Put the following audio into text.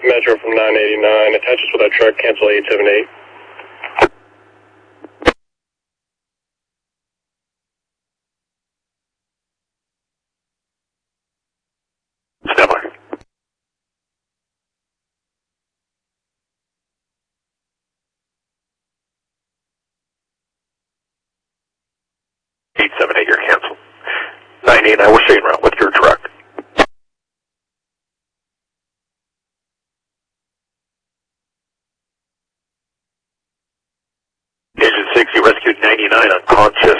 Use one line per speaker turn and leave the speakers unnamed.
Metro from 989. Attaches with our truck, cancel 878.
Stellar. You're canceled. 989, we're staying around with your truck. Engine 60 rescued 99 unconscious.